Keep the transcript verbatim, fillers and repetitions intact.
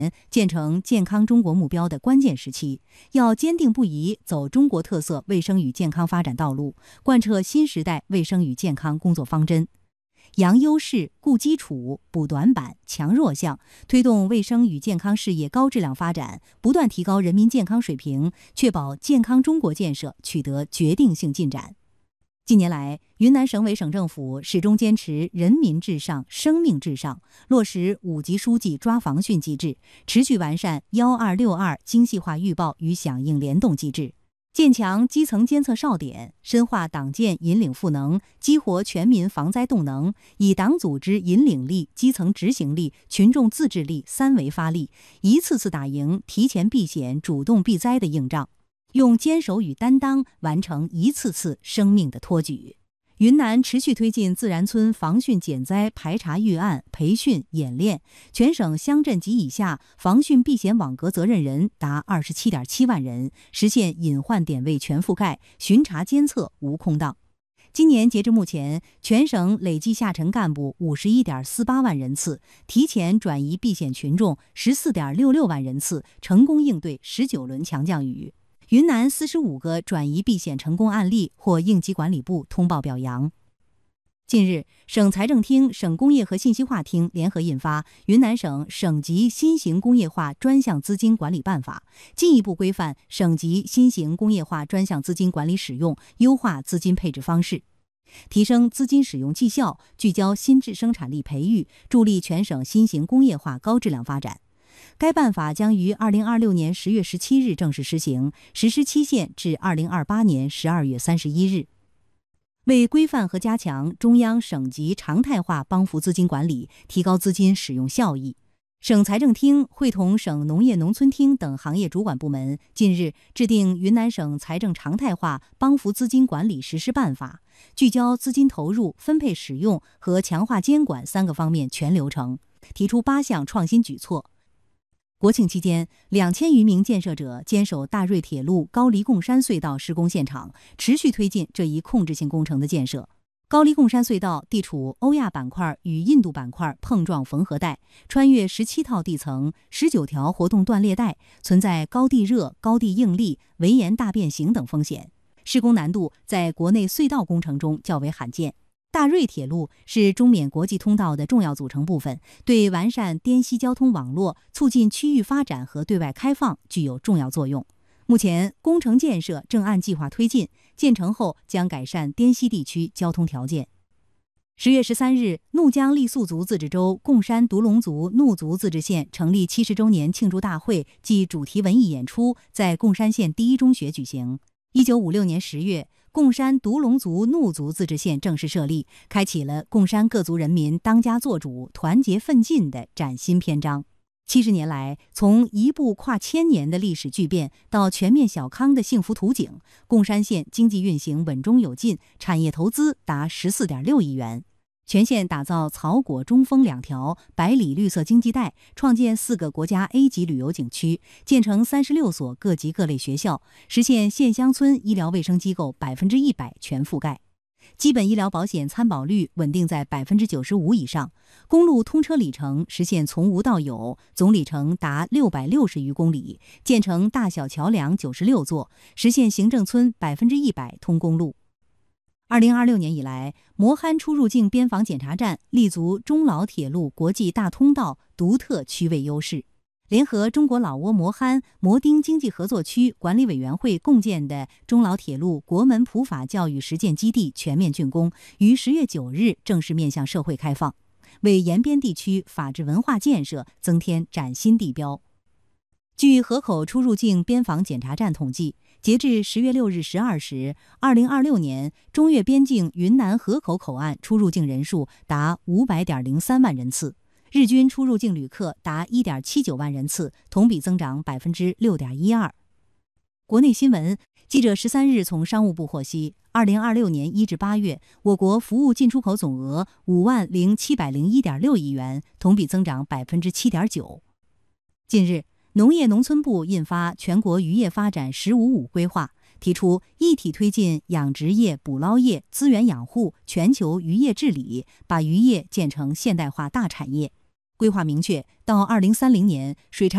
建成健康中国目标的关键时期，要坚定不移走中国特色卫生与健康发展道路，贯彻新时代卫生与健康工作方针。扬优势、固基础、补短板、强弱项，推动卫生与健康事业高质量发展，不断提高人民健康水平，确保健康中国建设取得决定性进展。近年来，云南省委省政府始终坚持人民至上、生命至上，落实五级书记抓防汛机制，持续完善幺二六二精细化预报与响应联动机制，建强基层监测哨点，深化党建引领赋能，激活全民防灾动能，以党组织引领力、基层执行力、群众自治力三维发力，一次次打赢提前避险、主动避灾的硬仗，用坚守与担当完成一次次生命的托举。云南持续推进自然村防汛减灾排查预案、培训演练，全省乡镇及以下防汛避险网格责任人达 二十七点七万人，实现隐患点位全覆盖，巡查监测无空档。今年截至目前，全省累计下沉干部 五十一点四八万人次，提前转移避险群众 十四点六六万人次，成功应对十九轮强降雨。云南四十五个转移避险成功案例获应急管理部通报表扬。近日，省财政厅、省工业和信息化厅联合印发《云南省省级新型工业化专项资金管理办法》，进一步规范省级新型工业化专项资金管理使用，优化资金配置方式，提升资金使用绩效，聚焦新质生产力培育，助力全省新型工业化高质量发展。该办法将于二零二六年十月十七日正式施行，实施期限至二零二八年十二月三十一日。为规范和加强中央省级常态化帮扶资金管理，提高资金使用效益，省财政厅会同省农业农村厅等行业主管部门近日制定云南省财政常态化帮扶资金管理实施办法，聚焦资金投入、分配使用和强化监管三个方面全流程，提出八项创新举措。国庆期间，两千余名建设者坚守大瑞铁路高黎贡山隧道施工现场，持续推进这一控制性工程的建设。高黎贡山隧道地处欧亚板块与印度板块碰撞缝合带，穿越十七套地层、十九条活动断裂带，存在高地热、高地应力、围岩大变形等风险，施工难度在国内隧道工程中较为罕见。大瑞铁路是中缅国际通道的重要组成部分，对完善滇西交通网络、促进区域发展和对外开放具有重要作用。目前，工程建设正按计划推进，建成后将改善滇西地区交通条件。十月十三日，怒江傈僳族自治州贡山独龙族怒族自治县成立七十周年庆祝大会暨主题文艺演出在贡山县第一中学举行。一九五六年十月，贡山独龙族怒族自治县正式设立，开启了贡山各族人民当家作主、团结奋进的崭新篇章。七十年来，从一部跨千年的历史巨变到全面小康的幸福图景，贡山县经济运行稳中有进，产业投资达 十四点六亿元。全县打造草果中风两条百里绿色经济带，创建四个国家 A 级旅游景区，建成三十六所各级各类学校，实现县乡村医疗卫生机构百分之一百全覆盖，基本医疗保险参保率稳定在百分之九十五以上，公路通车里程实现从无到有，总里程达六百六十余公里，建成大小桥梁九十六座，实现行政村百分之一百通公路。二零二六年以来，摩憨出入境边防检查站立足中老铁路国际大通道独特区位优势，联合中国老挝摩憨摩丁经济合作区管理委员会共建的中老铁路国门普法教育实践基地全面竣工，于十月九日正式面向社会开放，为沿边地区法治文化建设增添崭新地标。据河口出入境边防检查站统计，截至十月六日十二时，二零二六年中越边境云南河口口岸出入境人数达五百点零三万人次，日均出入境旅客达一点七九万人次，同比增长百分之六点一二。国内新闻，记者十三日从商务部获悉，二零二六年一至八月，我国服务进出口总额五万零七百零一点六亿元，同比增长百分之七点九。近日，农业农村部印发《全国渔业发展“十五五”规划》，提出一体推进养殖业、捕捞业、资源养护、全球渔业治理，把渔业建成现代化大产业。规划明确，到二零三零年，水产